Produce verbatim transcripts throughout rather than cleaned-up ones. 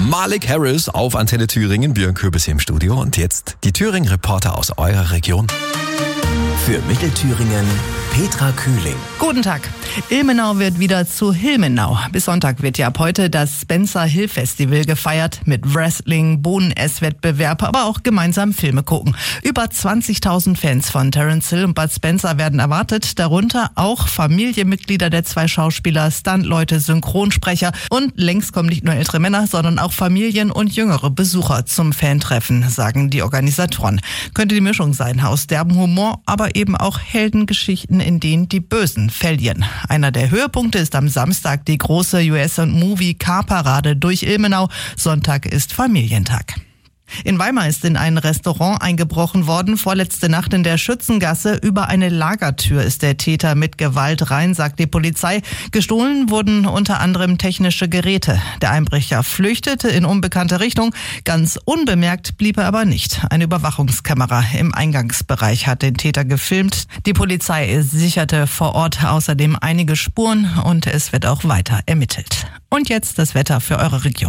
Malik Harris auf Antenne Thüringen, Björn Köbis hier im Studio und jetzt die Thüringen-Reporter aus eurer Region. Für Mittelthüringen Petra Kühling. Guten Tag. Ilmenau wird wieder zu Hilmenau. Bis Sonntag wird ja ab heute das Spencer Hill Festival gefeiert mit Wrestling, Bohnen-Ess-Wettbewerb, aber auch gemeinsam Filme gucken. Über zwanzigtausend Fans von Terence Hill und Bud Spencer werden erwartet, darunter auch Familienmitglieder der zwei Schauspieler, Stuntleute, Synchronsprecher und längst kommen nicht nur ältere Männer, sondern auch Familien und jüngere Besucher zum Fantreffen, sagen die Organisatoren. Könnte die Mischung sein aus derbem Humor, aber eben auch Heldengeschichten, in denen die Bösen verlieren. Einer der Höhepunkte ist am Samstag die große U S-Movie-Car-Parade durch Ilmenau. Sonntag ist Familientag. In Weimar ist in ein Restaurant eingebrochen worden. Vorletzte Nacht in der Schützengasse. Über eine Lagertür ist der Täter mit Gewalt rein, sagt die Polizei. Gestohlen wurden unter anderem technische Geräte. Der Einbrecher flüchtete in unbekannte Richtung. Ganz unbemerkt blieb er aber nicht. Eine Überwachungskamera im Eingangsbereich hat den Täter gefilmt. Die Polizei sicherte vor Ort außerdem einige Spuren und es wird auch weiter ermittelt. Und jetzt das Wetter für eure Region.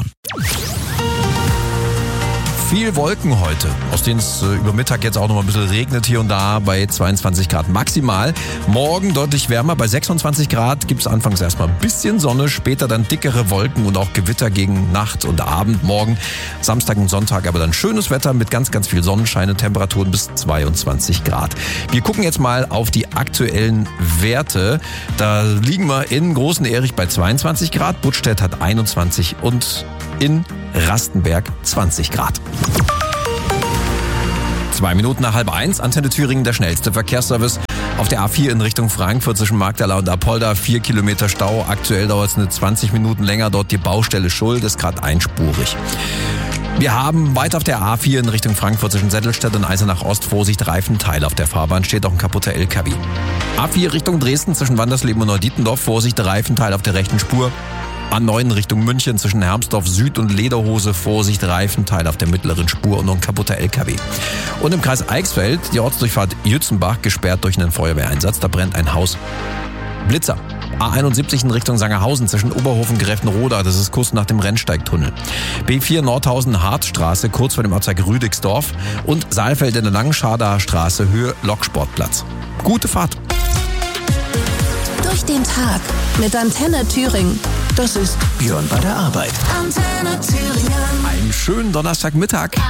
Viel Wolken heute, aus denen es äh, über Mittag jetzt auch noch mal ein bisschen regnet hier und da bei zweiundzwanzig Grad maximal. Morgen deutlich wärmer, bei sechsundzwanzig Grad gibt es anfangs erstmal ein bisschen Sonne, später dann dickere Wolken und auch Gewitter gegen Nacht und Abend. Morgen, Samstag und Sonntag aber dann schönes Wetter mit ganz, ganz viel Sonnenschein und Temperaturen bis zweiundzwanzig Grad. Wir gucken jetzt mal auf die aktuellen Werte. Da liegen wir in Großen Erich bei zweiundzwanzig Grad, Buttstedt hat einundzwanzig und in Rastenberg zwanzig Grad. Zwei Minuten nach halb eins, Antenne Thüringen, der schnellste Verkehrsservice. Auf der A vier in Richtung Frankfurt zwischen Magdala und Apolda, vier Kilometer Stau. Aktuell dauert es eine zwanzig Minuten länger, dort die Baustelle Schuld, ist gerade einspurig. Wir haben weiter auf der A vier in Richtung Frankfurt zwischen Settelstedt und Eisenach Ost, Vorsicht, Reifenteil. Auf der Fahrbahn steht auch ein kaputter L K W. A vier Richtung Dresden zwischen Wandersleben und Neudietendorf, Vorsicht, Reifenteil auf der rechten Spur. A neun Richtung München zwischen Hermsdorf Süd und Lederhose, Vorsicht, Reifenteil auf der mittleren Spur und noch ein kaputter L K W. Und im Kreis Eichsfeld die Ortsdurchfahrt Jützenbach gesperrt durch einen Feuerwehreinsatz, da brennt ein Haus. Blitzer. A einundsiebzig in Richtung Sangerhausen zwischen Oberhofen und Grevenroda, das ist kurz nach dem Rennsteigtunnel. B vier Nordhausen Hartstraße kurz vor dem Ortsteil Rüdigsdorf und Saalfeld in der Langschadaer Straße Höhe Loksportplatz. Gute Fahrt. Durch den Tag mit Antenne Thüringen. Das ist Björn bei der Arbeit. Antenne Thüringen. Einen schönen Donnerstagmittag.